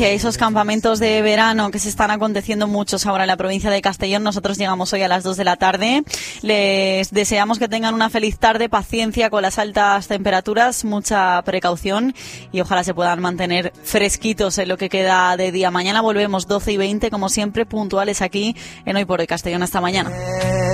Que esos campamentos de verano que se están aconteciendo muchos ahora en la provincia de Castellón. Nosotros llegamos hoy a las 2 de la tarde. Les deseamos que tengan una feliz tarde, paciencia con las altas temperaturas, mucha precaución y ojalá se puedan mantener fresquitos en lo que queda de día. Mañana volvemos 12:20, como siempre, puntuales aquí en Hoy por Hoy Castellón. Hasta mañana.